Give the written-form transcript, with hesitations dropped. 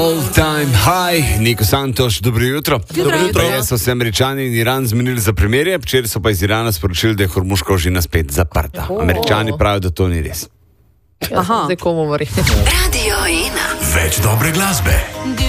All time high, Niko Santoš, dobro jutro. Dobro jutro. So se Američani in Iran zmenili za premirje, včeraj so pa iz Irana sporočili, da je Hormuška ožina spet zaprta. Američani pravijo, da to ni res. Aha, zdaj komu govori. Radio Ena. Več dobre glasbe.